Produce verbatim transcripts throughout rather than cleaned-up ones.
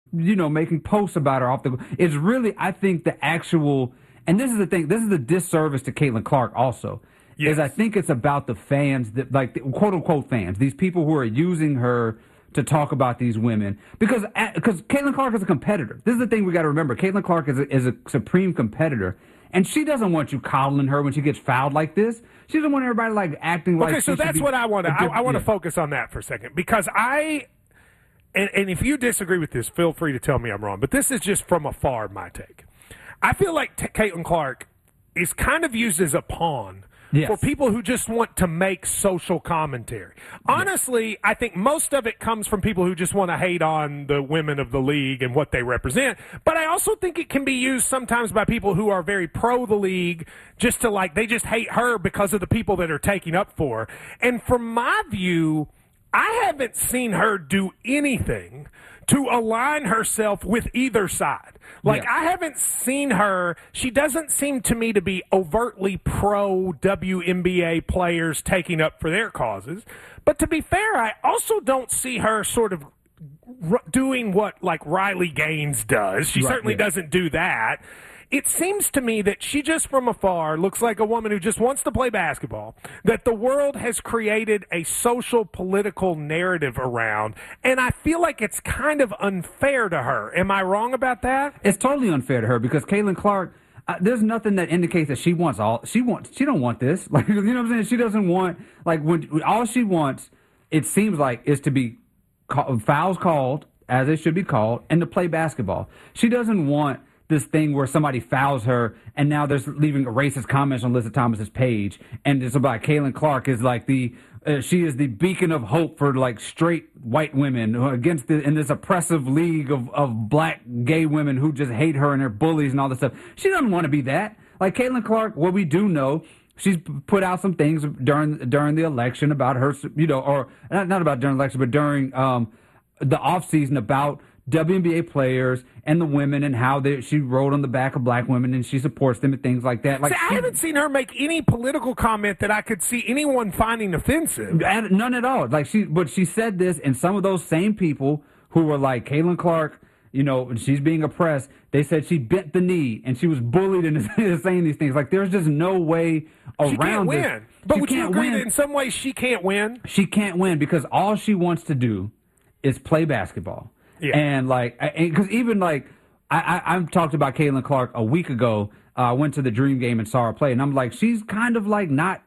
you know, making posts about her off the. It's really, I think, the actual. And this is the thing. This is the disservice to Caitlin Clark. Also, yes. Is I think it's about the fans that, like, the quote unquote fans, these people who are using her to talk about these women, because because Caitlin Clark is a competitor. This is the thing we got to remember. Caitlin Clark is a, is a supreme competitor, and she doesn't want you coddling her when she gets fouled like this. She doesn't want everybody like acting like. Okay, so that's what I want to. I, I want to yeah. focus on that for a second, because I, and, and if you disagree with this, feel free to tell me I'm wrong. But this is just from afar my take. I feel like T- Caitlin Clark is kind of used as a pawn. Yes. For people who just want to make social commentary. Honestly, I think most of it comes from people who just want to hate on the women of the league and what they represent. But I also think it can be used sometimes by people who are very pro the league, just to like, they just hate her because of the people that are taking up for her. And from my view, I haven't seen her do anything to align herself with either side. Like, yeah. I haven't seen her. She doesn't seem to me to be overtly pro W N B A players taking up for their causes. But to be fair, I also don't see her sort of r- doing what, like, Riley Gaines does. She right, certainly yeah. doesn't do that. It seems to me that she just from afar looks like a woman who just wants to play basketball, that the world has created a social political narrative around, and I feel like it's kind of unfair to her. Am I wrong about that? It's totally unfair to her, because Caitlin Clark, uh, there's nothing that indicates that she wants all, she wants, she don't want this. Like, you know what I'm saying? She doesn't want, like, when all she wants, it seems like, is to be call, fouls called, as they should be called, and to play basketball. She doesn't want this thing where somebody fouls her and now there's leaving racist comments on Lisa Thomas's page, and it's about Caitlin Clark is like the uh, she is the beacon of hope for like straight white women against the, in this oppressive league of, of black gay women who just hate her and they're bullies and all this stuff. She doesn't want to be that. Like Caitlin Clark, what we do know, she's put out some things during during the election about her, you know, or not, not about during the election, but during um, the off season about W N B A players and the women and how they, she rode on the back of black women and she supports them and things like that. Like see, I haven't seen her make any political comment that I could see anyone finding offensive. None at all. Like she, but she said this, and some of those same people who were like Caitlin Clark, you know, she's being oppressed. They said she bent the knee and she was bullied into saying these things. Like there's just no way around. She can't this. win. But she would you agree win. that in some ways she can't win? She can't win because all she wants to do is play basketball. Yeah. And like, because even like, I, I, I talked about Caitlin Clark a week ago. Uh, I went to the Dream game and saw her play, and I'm like, she's kind of like not,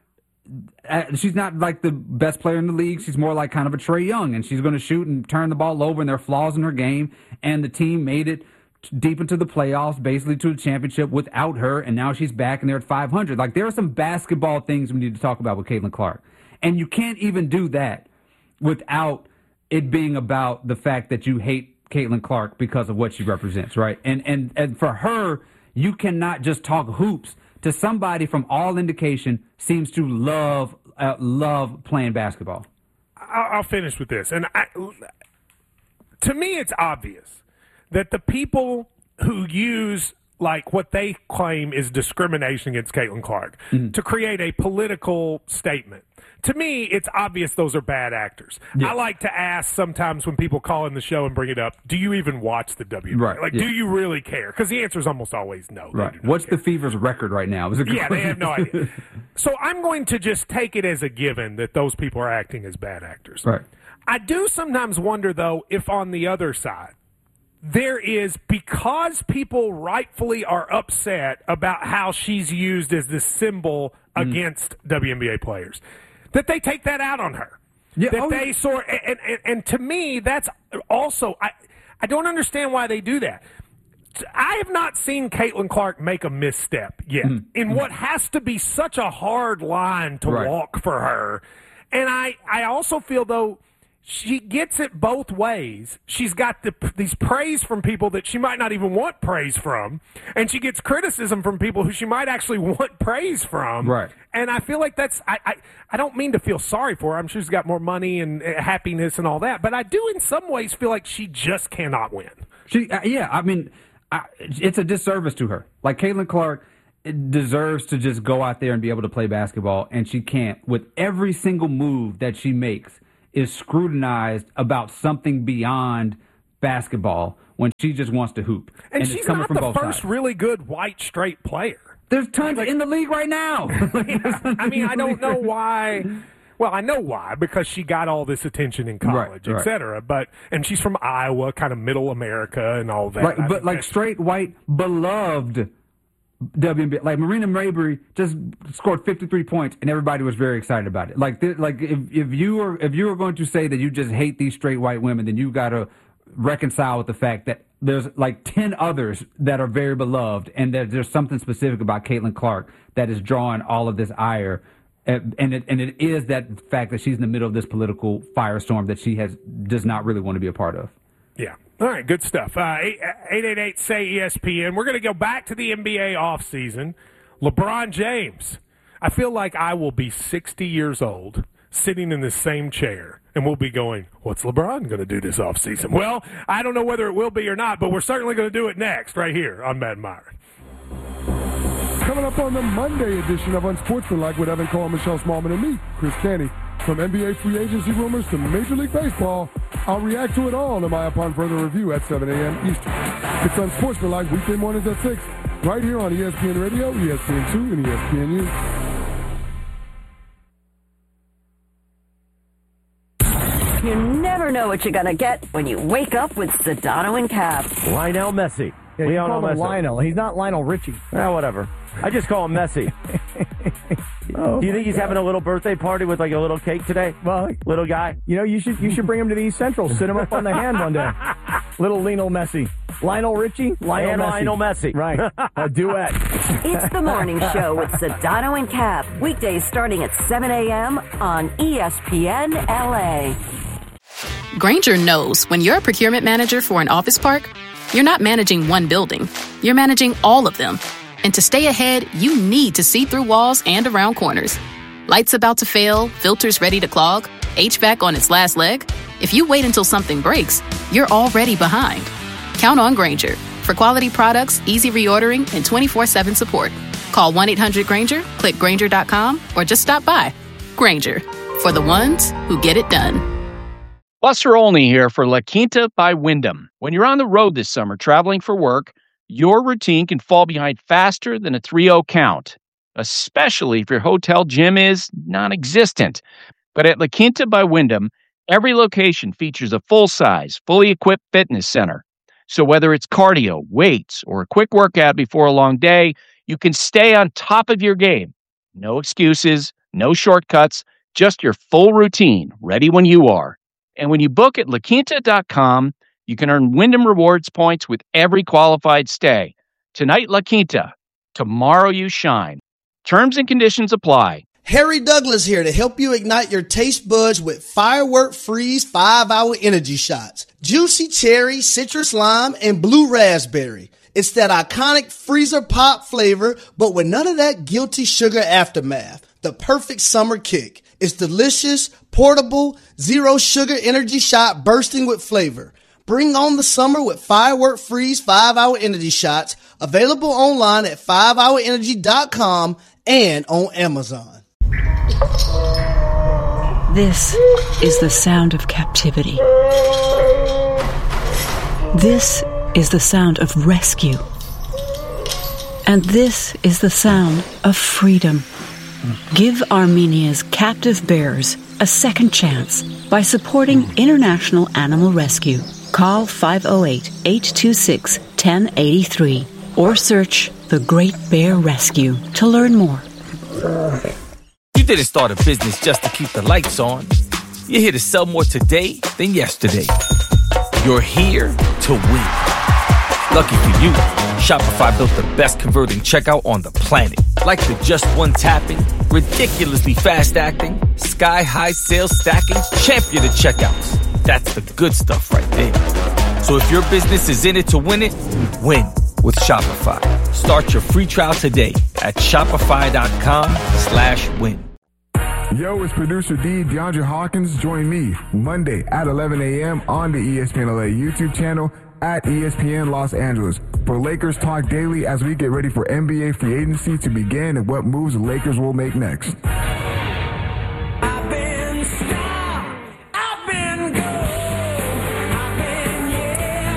uh, she's not like the best player in the league. She's more like kind of a Trae Young, and she's going to shoot and turn the ball over, and there are flaws in her game. And the team made it deep into the playoffs, basically to the championship without her, and now she's back and they're at five hundred. Like there are some basketball things we need to talk about with Caitlin Clark, and you can't even do that without it being about the fact that you hate Caitlin Clark because of what she represents, right? And and and for her, you cannot just talk hoops to somebody from all indication seems to love uh, love playing basketball. I'll, I'll finish with this, and I, to me, it's obvious that the people who use like what they claim is discrimination against Caitlin Clark mm-hmm. to create a political statement. To me, it's obvious those are bad actors. Yeah. I like to ask sometimes when people call in the show and bring it up, do you even watch the W N B A? Right. Like, yeah. do you really care? Because the answer is almost always no. Right. What's care. the Fever's record right now? Is it yeah, they have no idea. So I'm going to just take it as a given that those people are acting as bad actors. Right. I do sometimes wonder, though, if on the other side, there is, because people rightfully are upset about how she's used as this symbol mm. against W N B A players, that they take that out on her. Yeah, that oh, they yeah. sort and, and, and to me, that's also, I, I don't understand why they do that. I have not seen Caitlin Clark make a misstep yet mm. in mm. what has to be such a hard line to right. walk for her. And I, I also feel, though, she gets it both ways. She's got the, these praise from people that she might not even want praise from, and she gets criticism from people who she might actually want praise from. Right. And I feel like that's I, I, I don't mean to feel sorry for her. I'm sure she's got more money and happiness and all that, but I do in some ways feel like she just cannot win. She, uh, yeah, I mean, I, it's a disservice to her. Like Caitlin Clark deserves to just go out there and be able to play basketball, and she can't. With every single move that she makes is scrutinized about something beyond basketball, when she just wants to hoop. And, and she's it's coming not from the both first sides. really good white straight player. There's tons like, in the league right now. I mean, I don't know why. Well, I know why, because she got all this attention in college, right, et cetera. right. But and she's from Iowa, kind of middle America and all that. Right, I but like straight white, beloved W N B A. Like Marina Mabry just scored fifty-three points, and everybody was very excited about it. Like, th- like if if you were if you were going to say that you just hate these straight white women, then you got to reconcile with the fact that there's like ten others that are very beloved, and that there's something specific about Caitlin Clark that is drawing all of this ire. And it, and it is that fact that she's in the middle of this political firestorm that she has does not really want to be a part of. Yeah. All right, good stuff. Uh, eight eight eight, S A Y, E S P N. We're going to go back to the N B A offseason. LeBron James. I feel like I will be sixty years old sitting in the same chair, and we'll be going, what's LeBron going to do this offseason? Well, I don't know whether it will be or not, but we're certainly going to do it next right here on Matt Meyer. Coming up on the Monday edition of Unsportsmanlike with Evan Cole, Michelle Smallman, and me, Chris Canty. From N B A free agency rumors to Major League Baseball, I'll react to it all in my upon further review at seven a.m. Eastern. It's Unsportsmanlike weekday mornings at six, right here on E S P N Radio, E S P N two, and E S P N U. You never know what you're going to get when you wake up with Sedano and Cap. Lionel Messi. Yeah, we you all call know him Messi. Lionel. He's not Lionel Richie. Ah, whatever. I just call him Messi. Oh, do you think he's God. having a little birthday party with like a little cake today? Well, little guy. You know, you should you should bring him to the East Central. Sit him up on the hand one day. Little Lionel Messi. Lionel Richie. Lionel and Messi. Lionel Messi. Right. A duet. It's the morning show with Sedano and Cap. Weekdays starting at seven a.m. on E S P N L A. Grainger knows when you're a procurement manager for an office park, you're not managing one building. You're managing all of them. And to stay ahead, you need to see through walls and around corners. Lights about to fail, filters ready to clog, H V A C on its last leg. If you wait until something breaks, you're already behind. Count on Grainger for quality products, easy reordering, and twenty-four seven support. Call one eight hundred Grainger, click Grainger dot com, or just stop by. Grainger, for the ones who get it done. Buster Olney here for La Quinta by Wyndham. When you're on the road this summer traveling for work, your routine can fall behind faster than a three oh count, especially if your hotel gym is non-existent. But at La Quinta by Wyndham, every location features a full-size, fully equipped fitness center. So whether it's cardio, weights, or a quick workout before a long day, you can stay on top of your game. No excuses, no shortcuts, just your full routine, ready when you are. And when you book at La Quinta dot com, you can earn Wyndham Rewards points with every qualified stay. Tonight, La Quinta. Tomorrow, you shine. Terms and conditions apply. Harry Douglas here to help you ignite your taste buds with Firework Freeze five hour Energy Shots. Juicy cherry, citrus lime, and blue raspberry. It's that iconic freezer pop flavor, but with none of that guilty sugar aftermath. The perfect summer kick. It's delicious, portable, zero sugar energy shot bursting with flavor. Bring on the summer with Firework Freeze five hour Energy Shots, available online at five hour energy dot com and on Amazon. This is the sound of captivity. This is the sound of rescue. And this is the sound of freedom. Give Armenia's captive bears a second chance by supporting International Animal Rescue. Call five oh eight, eight two six, one oh eight three or search The Great Bear Rescue to learn more. You didn't start a business just to keep the lights on. You're here to sell more today than yesterday. You're here to win. Lucky for you, Shopify built the best converting checkout on the planet. Like the just one tapping, ridiculously fast acting, sky-high sales stacking, champion of checkouts. That's the good stuff right there. So if your business is in it to win it, win with Shopify. Start your free trial today at shopify.com slash win. Yo, it's producer D, DeAndre Hawkins. Join me Monday at eleven a.m. on the E S P N L A YouTube channel at E S P N Los Angeles for Lakers Talk Daily as we get ready for N B A free agency to begin and what moves the Lakers will make next. I've been stopped. I've been good. I've been, yeah. Collect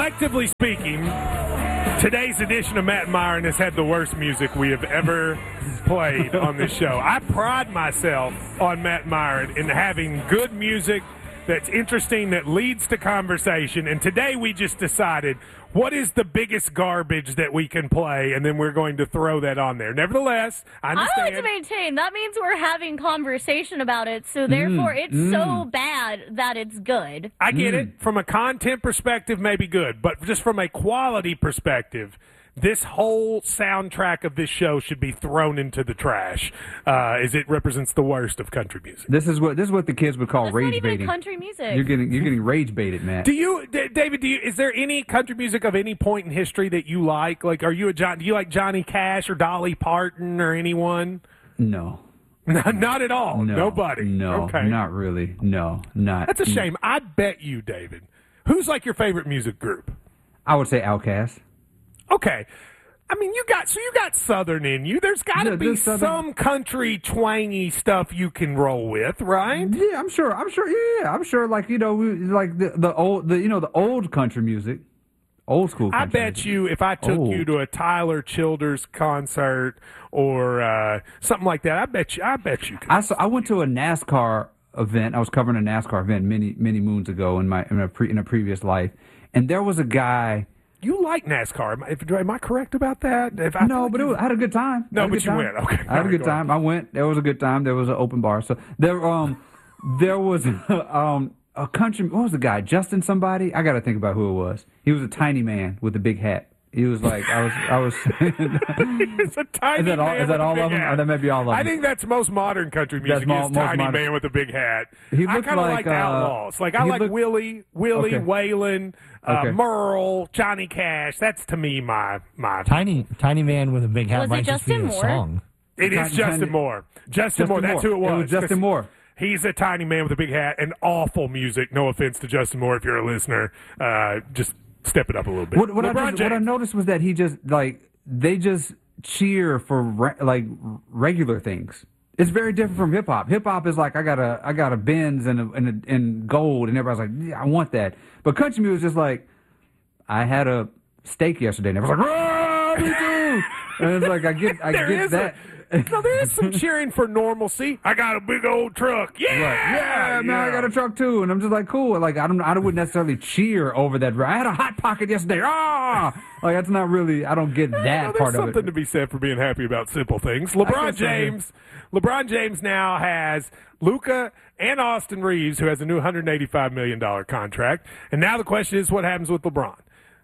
Collectively speaking, today's edition of Matt Myron has had the worst music we have ever played on this show. I pride myself on Matt Myron in having good music that's interesting, that leads to conversation. And today we just decided, what is the biggest garbage that we can play? And then we're going to throw that on there. Nevertheless, I understand. I like to maintain that means we're having conversation about it. So therefore, Mm, it's mm. so bad that it's good. I get it. From a content perspective, maybe good. But just from a quality perspective, this whole soundtrack of this show should be thrown into the trash, uh, as it represents the worst of country music. This is what this is what the kids would call That's rage not even baiting. country music. You're getting you're getting rage baited, man. Do you, D- David? Do you? Is there any country music of any point in history that you like? Like, are you a John? Do you like Johnny Cash or Dolly Parton or anyone? No. Not, not at all. No, Nobody. No, Okay. not really. No, not. That's a shame. I bet you, David. Who's like your favorite music group? I would say Outkast. Okay. I mean, you got so you got Southern in you. There's got to Yeah, be there's Southern- some country twangy stuff you can roll with, right? Yeah, I'm sure. I'm sure. Yeah, yeah, I'm sure. Like you know, we- like the the old, the you know, the old country music, old school. I Country bet music. you if I took Old. you to a Tyler Childers concert or uh, something like that, I bet you. I bet you. Could. I saw, I went to a NASCAR event. I was covering a NASCAR event many many moons ago in my in a pre, in a previous life, and there was a guy. You like NASCAR? Am I, if, am I correct about that? If I No, but it was, I had a good time. No, I had a but good you time. went. Okay. I had All a right, good go time. I went. There was a good time. There was an open bar. So there, um, there was um a country. What was the guy? Justin somebody? I got to think about who it was. He was a tiny man with a big hat. He was like, I was, I was. It's a tiny Is that all- man is that with a all big of them? hat. Or that may be all of them. I think that's most modern country music. mo- is most tiny modern- man with a big hat. He I looked kind of like, like the uh, Outlaws. Like I he like looked- Willie, Willie, Okay. Waylon, uh, Okay. Merle, Johnny Cash. That's to me my my. Tiny Tiny Man with a big hat Was it might just be Justin a Moore? song. It is Tiny- Justin Tiny- Moore. Justin, Justin Moore. That's Moore. who it was. It was Justin 'cause Moore. He's a tiny man with a big hat and awful music. No offense to Justin Moore if you're a listener. Uh, just step it up a little bit. What, what, I LeBron just, what I James. noticed was that he just like they just cheer for re- like regular things. It's very different from hip hop. Hip hop is like I got a I got a Benz and a, and, a, and gold, and everybody's like, yeah, I want that. But country music is just like I had a steak yesterday, and everyone's like, ah, me too. And it's like I get I There get is that. A, no, there is some cheering for normalcy. I got a big old truck. Yeah, Right. Yeah, man, I got a truck too, and I'm just like, cool. Like I don't, I wouldn't necessarily cheer over that. I had a hot pocket yesterday. Ah, like that's not really. I don't get that No, there's part of something it. to be said for being happy about simple things. I LeBron guess so, yeah. James, LeBron James now has Luka and Austin Reeves, who has a new one hundred eighty-five million dollars contract. And now the question is, what happens with LeBron?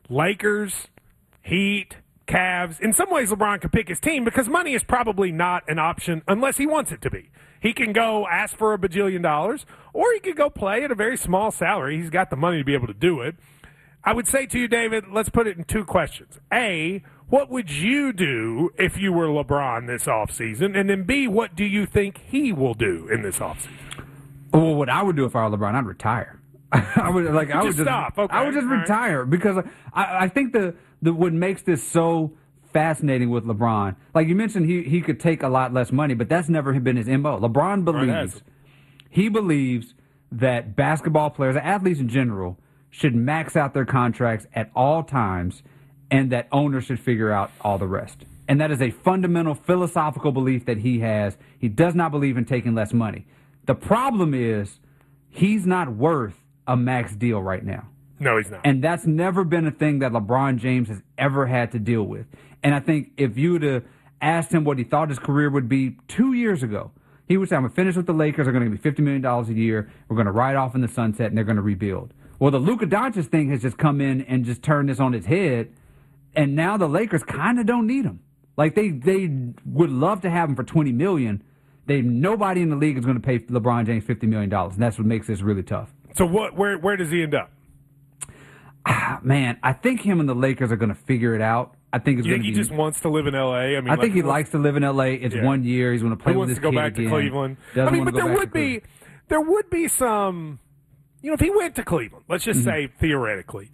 Lakers, Heat, Cavs. In some ways, LeBron could pick his team because money is probably not an option unless he wants it to be. He can go ask for a bajillion dollars, or he could go play at a very small salary. He's got the money to be able to do it. I would say to you, David, let's put it in two questions. A, what would you do if you were LeBron this offseason? And then B, what do you think he will do in this offseason? Well, what I would do if I were LeBron, I'd retire. I would like. I would Just just stop. Okay. I would just All right. retire because I, I think the the what makes this so fascinating with LeBron, like you mentioned, he he could take a lot less money, but that's never been his M O. LeBron believes has. he believes that basketball players, athletes in general, should max out their contracts at all times, and that owners should figure out all the rest. And that is a fundamental philosophical belief that he has. He does not believe in taking less money. The problem is he's not worth a max deal right now. No, he's not. And that's never been a thing that LeBron James has ever had to deal with. And I think if you would have asked him what he thought his career would be two years ago, he would say, I'm going to finish with the Lakers. They're going to give me fifty million dollars a year. We're going to ride off in the sunset, and they're going to rebuild. Well, the Luka Doncic thing has just come in and just turned this on its head, and now the Lakers kind of don't need him. Like, they, they would love to have him for twenty million dollars. They Nobody in the league is going to pay LeBron James fifty million dollars, and that's what makes this really tough. So what? Where where does he end up? Ah, man, I think him and the Lakers are going to figure it out. I think it's You going think to he be. just wants to live in L A? I mean, I think like, he likes to live in L A. It's Yeah. one year. He's going to play He with wants his to go kid back to again. Cleveland. Doesn't I mean, wanna but go there back would to be there would be some. You know, if he went to Cleveland, let's just Mm-hmm. say theoretically,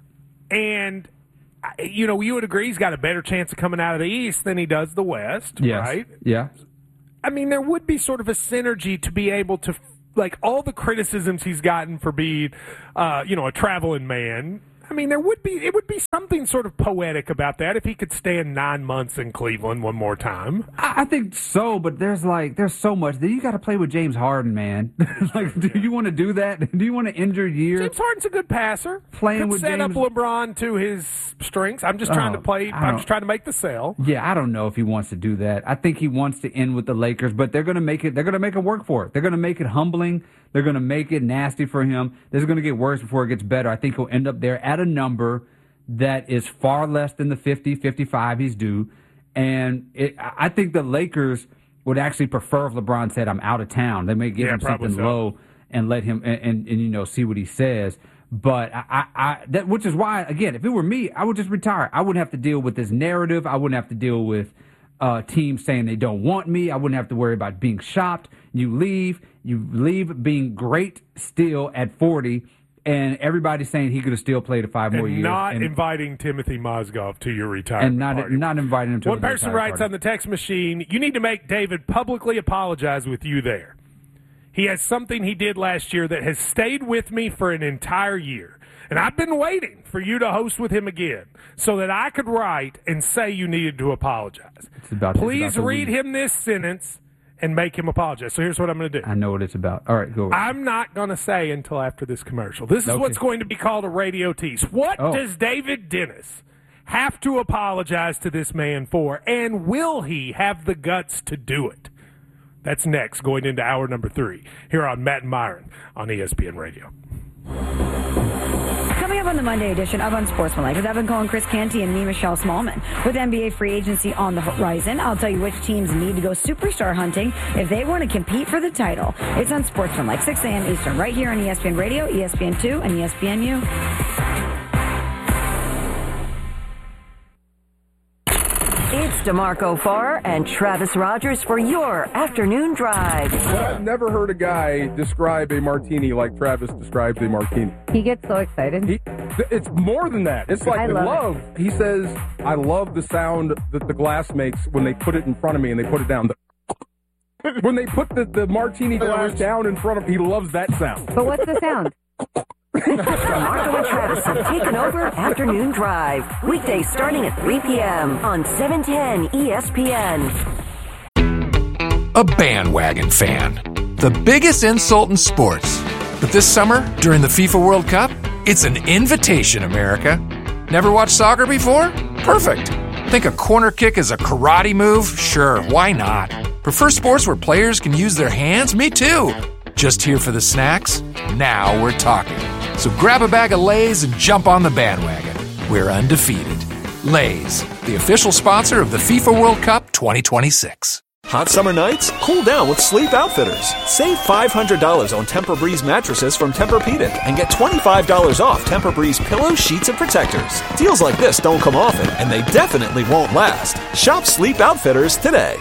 and I- you know, you would agree he's got a better chance of coming out of the East than he does the West, Yes. right? Yeah. I mean, there would be sort of a synergy to be able to, like, all the criticisms he's gotten for being, uh, you know, a traveling man. I mean, there would be it would be something sort of poetic about that if he could stand nine months in Cleveland one more time. I, I think so, but there's like there's so much. You got to play with James Harden, man. Like, do you want to do that? Do you want to injure year? James Harden's a good passer. Playing could with set James... up LeBron to his strengths. I'm just trying oh, to play. I'm just trying to make the sell. Yeah, I don't know if he wants to do that. I think he wants to end with the Lakers, but they're going to make it. They're going to make it work for it. They're going to make it humbling. They're going to make it nasty for him. This is going to get worse before it gets better. I think he'll end up there at a number that is far less than the fifty, fifty-five he's due. And it, I think the Lakers would actually prefer if LeBron said, I'm out of town. They may give yeah, him something so. low and let him, and, and, and, you know, see what he says. But I, I, I that, which is why, again, if it were me, I would just retire. I wouldn't have to deal with this narrative. I wouldn't have to deal with uh, teams saying they don't want me. I wouldn't have to worry about being shopped. You leave, you leave being great still at forty, and everybody's saying he could have still played five and more years. Not and, inviting Timothy Mozgov to your retirement and not party. not inviting him to One person writes party. on the text machine, you need to make David publicly apologize with you there. He has something he did last year that has stayed with me for an entire year. And I've been waiting for you to host with him again so that I could write and say you needed to apologize. It's about, Please it's about read him this sentence and make him apologize. So here's what I'm going to do. I know what it's about. All right, go. I'm not going to say until after this commercial. This is okay. what's going to be called a radio tease. What oh. does David Dennis have to apologize to this man for, and will he have the guts to do it? That's next, going into hour number three, here on Matt and Myron on E S P N Radio. Coming up on the Monday edition of Unsportsmanlike with Evan Cohen, Chris Canty, and me, Michelle Smallman. With N B A free agency on the horizon, I'll tell you which teams need to go superstar hunting if they want to compete for the title. It's Unsportsmanlike, six a.m. Eastern, right here on E S P N Radio, E S P N two, and E S P N U. It's DeMarco Farr and Travis Rogers for your afternoon drive. Well, I've never heard a guy describe a martini like Travis describes a martini. He gets so excited. He, it's more than that. It's like I love, love. He says, I love the sound that the glass makes when they put it in front of me and they put it down. The, when they put the, the martini glass down in front of him, he loves that sound. But what's the sound? DeMarco and Travis have taken over Afternoon Drive. Weekdays starting at three p.m. on seven ten E S P N. A bandwagon fan. The biggest insult in sports. But this summer, during the FIFA World Cup, it's an invitation, America. Never watched soccer before? Perfect. Think a corner kick is a karate move? Sure, why not? Prefer sports where players can use their hands? Me too. Just here for the snacks? Now we're talking. So grab a bag of Lay's and jump on the bandwagon. We're undefeated. Lay's, the official sponsor of the FIFA World Cup twenty twenty-six. Hot summer nights? Cool down with Sleep Outfitters. Save five hundred dollars on Tempur-Breeze mattresses from Tempur-Pedic and get twenty-five dollars off Tempur-Breeze pillows, sheets, and protectors. Deals like this don't come often, and they definitely won't last. Shop Sleep Outfitters today.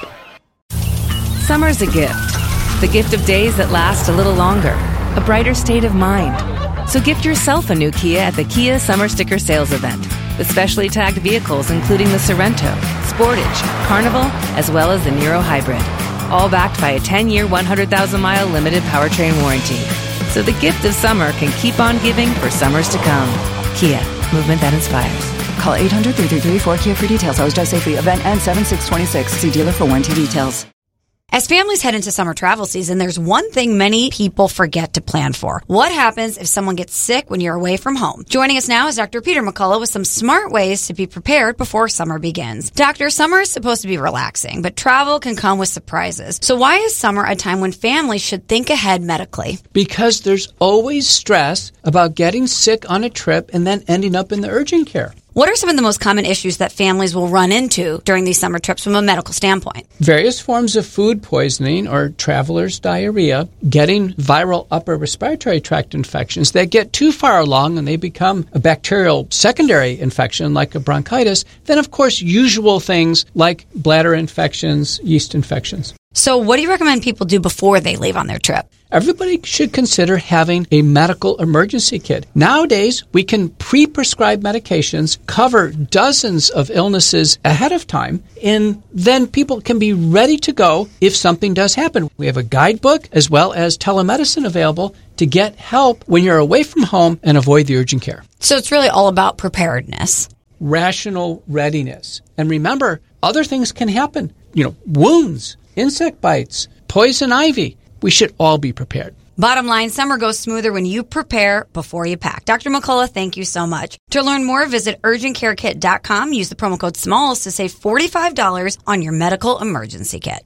Summer's a gift. The gift of days that last a little longer. A brighter state of mind. So gift yourself a new Kia at the Kia Summer Sticker Sales Event. With specially tagged vehicles including the Sorrento, Sportage, Carnival, as well as the Niro Hybrid. All backed by a ten-year, one hundred thousand mile limited powertrain warranty. So the gift of summer can keep on giving for summers to come. Kia, movement that inspires. Call eight hundred, three three three, four Kia for details. Always drive safely. Event ends seven six twenty-six. See dealer for warranty details. As families head into summer travel season, there's one thing many people forget to plan for. What happens if someone gets sick when you're away from home? Joining us now is Doctor Peter McCullough with some smart ways to be prepared before summer begins. Doctor, summer is supposed to be relaxing, but travel can come with surprises. So why is summer a time when families should think ahead medically? Because there's always stress about getting sick on a trip and then ending up in the urgent care. What are some of the most common issues that families will run into during these summer trips from a medical standpoint? Various forms of food poisoning or traveler's diarrhea, getting viral upper respiratory tract infections that get too far along and they become a bacterial secondary infection like a bronchitis. Then, of course, usual things like bladder infections, yeast infections. So what do you recommend people do before they leave on their trip? Everybody should consider having a medical emergency kit. Nowadays, we can pre-prescribe medications, cover dozens of illnesses ahead of time, and then people can be ready to go if something does happen. We have a guidebook as well as telemedicine available to get help when you're away from home and avoid the urgent care. So it's really all about preparedness. Rational readiness. And remember, other things can happen. You know, wounds, insect bites, poison ivy. We should all be prepared. Bottom line, summer goes smoother when you prepare before you pack. Doctor McCullough, thank you so much. To learn more, visit urgent care kit dot com. Use the promo code SMALLS to save forty-five dollars on your medical emergency kit.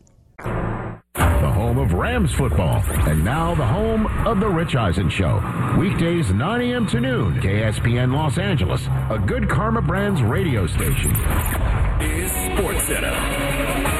The home of Rams football, and now the home of The Rich Eisen Show. Weekdays nine a.m. to noon, K S P N Los Angeles, a Good Karma Brands radio station. Is Sports Center.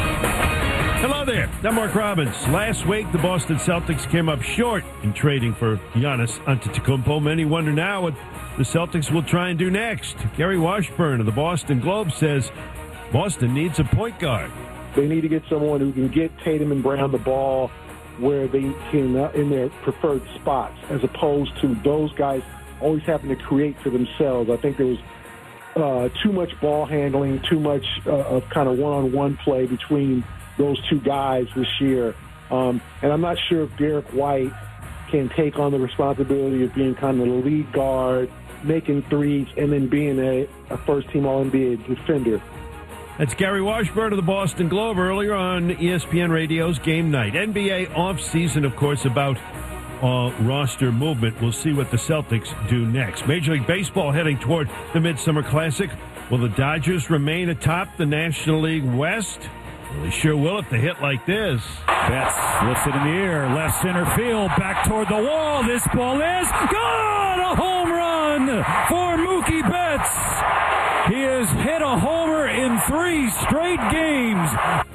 Hello there, I'm Mark Robbins. Last week, the Boston Celtics came up short in trading for Giannis Antetokounmpo. Many wonder now what the Celtics will try and do next. Gary Washburn of the Boston Globe says Boston needs a point guard. They need to get someone who can get Tatum and Brown the ball where they can, uh, in their preferred spots, as opposed to those guys always having to create for themselves. I think there was uh, too much ball handling, too much uh, of kind of one-on-one play between those two guys this year. Um, and I'm not sure if Derek White can take on the responsibility of being kind of the lead guard, making threes, and then being a, a first-team All N B A defender. That's Gary Washburn of the Boston Globe earlier on E S P N Radio's Game Night. N B A offseason, of course, about uh, roster movement. We'll see what the Celtics do next. Major League Baseball heading toward the Midsummer Classic. Will the Dodgers remain atop the National League West? Well, they sure will if they hit like this. Betts lifts it in the air, left center field, back toward the wall. This ball is gone! A home run for Mookie Betts. He has hit a homer in three straight games.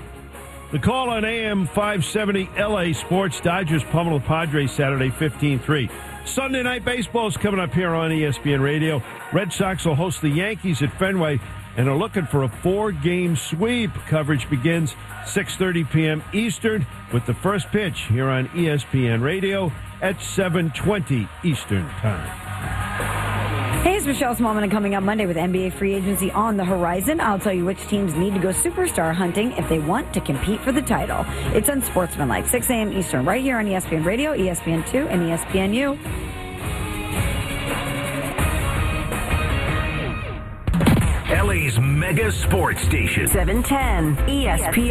The call on A M five seventy L A Sports. Dodgers pummel the Padres Saturday fifteen three. Sunday Night Baseball is coming up here on E S P N Radio. Red Sox will host the Yankees at Fenway and are looking for a four-game sweep. Coverage begins six thirty p.m. Eastern with the first pitch here on E S P N Radio at seven twenty Eastern Time. Hey, it's Michelle Smallman, and coming up Monday with N B A free agency on the horizon, I'll tell you which teams need to go superstar hunting if they want to compete for the title. It's Unsportsmanlike, six a.m. Eastern, right here on E S P N Radio, E S P N two, and E S P N U. L A's mega sports station. seven ten E S P N.